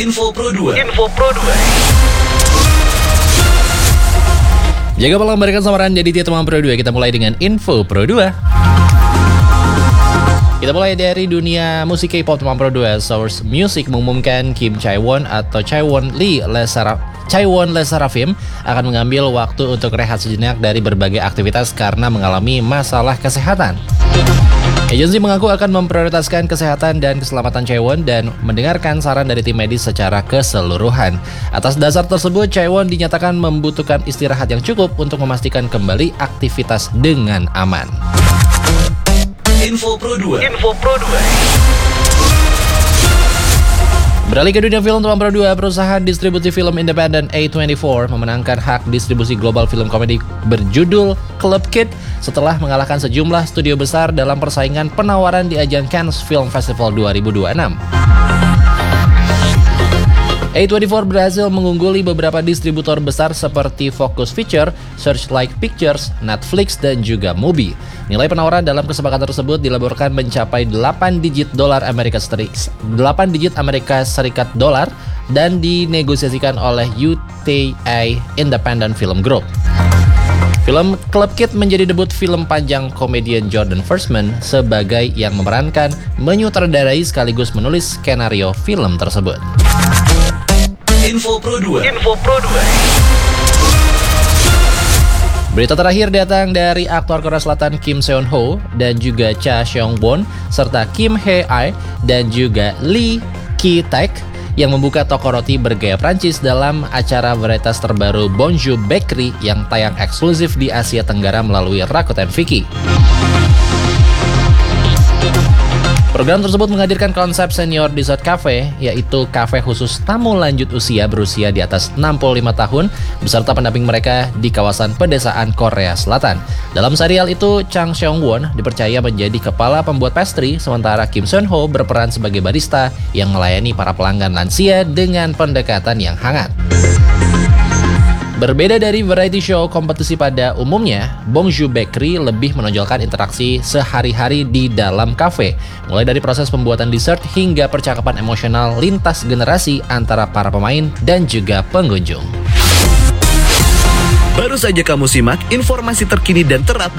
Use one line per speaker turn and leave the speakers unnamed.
Info Pro 2.
Jaga malam memberikan samaran jadi teman Pro 2. Kita mulai dengan Info Pro 2. Kita mulai dari dunia musik K-pop teman Pro 2. Source Music mengumumkan Kim Chaewon atau Chaewon Le Sserafim akan mengambil waktu untuk rehat sejenak dari berbagai aktivitas karena mengalami masalah kesehatan. Agensi mengaku akan memprioritaskan kesehatan dan keselamatan Chaewon dan mendengarkan saran dari tim medis secara keseluruhan. Atas dasar tersebut, Chaewon dinyatakan membutuhkan istirahat yang cukup untuk memastikan kembali aktivitas dengan aman.
Info Pro 2.
Beralih ke dunia film teman Pro 2, perusahaan distribusi film independen A24 memenangkan hak distribusi global film komedi berjudul Club Kid setelah mengalahkan sejumlah studio besar dalam persaingan penawaran di ajang Cannes Film Festival 2026. A24 berhasil mengungguli beberapa distributor besar seperti Focus Feature, Searchlight Pictures, Netflix, dan juga Mubi. Nilai penawaran dalam kesepakatan tersebut dilaporkan mencapai 8 digit Amerika Serikat dolar dan dinegosiasikan oleh UTA Independent Film Group. Film Club Kid menjadi debut film panjang komedian Jordan Firstman sebagai yang memerankan, menyutradarai sekaligus menulis skenario film tersebut.
Info Pro 2.
Berita terakhir datang dari aktor Korea Selatan Kim Seon Ho dan juga Cha Seong Won serta Kim Hae Ai dan juga Lee Ki Taek yang membuka toko roti bergaya Prancis dalam acara varietas terbaru Bonjour Bakery yang tayang eksklusif di Asia Tenggara melalui Rakuten Viki. Program tersebut menghadirkan konsep Senior Dessert Cafe, yaitu kafe khusus tamu lanjut usia berusia di atas 65 tahun, beserta pendamping mereka di kawasan pedesaan Korea Selatan. Dalam serial itu, Chang Seong-won dipercaya menjadi kepala pembuat pastry, sementara Kim Seon-ho berperan sebagai barista yang melayani para pelanggan lansia dengan pendekatan yang hangat. Berbeda dari variety show kompetisi pada umumnya, Bonjour Bakery lebih menonjolkan interaksi sehari-hari di dalam kafe, mulai dari proses pembuatan dessert hingga percakapan emosional lintas generasi antara para pemain dan juga pengunjung.
Baru saja kamu simak informasi terkini dan terupdate